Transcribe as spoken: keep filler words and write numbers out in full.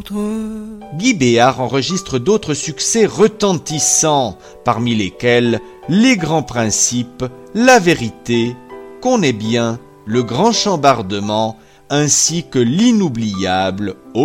Guy Béart enregistre d'autres succès retentissants, parmi lesquels Les Grands Principes, La Vérité, Qu'on est bien, Le Grand Chambardement, ainsi que l'inoubliable